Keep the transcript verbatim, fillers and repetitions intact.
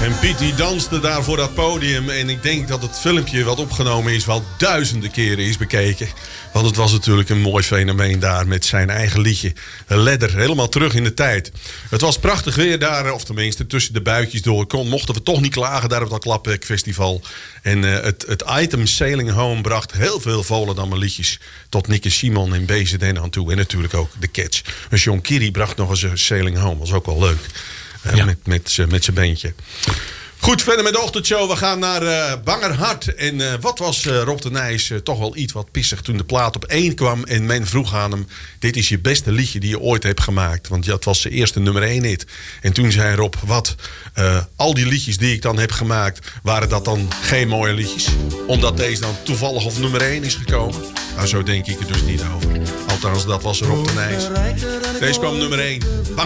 En Piet die danste daar voor dat podium. En ik denk dat het filmpje wat opgenomen is wel duizenden keren is bekeken. Want het was natuurlijk een mooi fenomeen daar met zijn eigen liedje. Ledder, helemaal terug in de tijd. Het was prachtig weer daar, of tenminste tussen de buitjes door. Kon, mochten we toch niet klagen daar op dat Klapweg Festival. En uh, het, het item Sailing Home bracht heel veel Volendammer liedjes tot Nick en Simon en B Z N aan toe. En natuurlijk ook de Catch. Dus John Kiri bracht nog eens een Sailing Home. Was ook wel leuk. Uh, ja. Met, met, met zijn beentje. Goed, verder met de ochtendshow. We gaan naar uh, Bangerhart. En uh, wat was uh, Rob de Nijs uh, toch wel iets wat pissig toen de plaat op één kwam. En men vroeg aan hem, dit is je beste liedje die je ooit hebt gemaakt. Want dat was zijn eerste nummer één hit. En toen zei Rob, wat? Uh, al die liedjes die ik dan heb gemaakt, waren dat dan geen mooie liedjes? Omdat deze dan toevallig op nummer één is gekomen? Nou, zo denk ik er dus niet over. Althans, dat was Rob de Nijs. Deze kwam nummer één.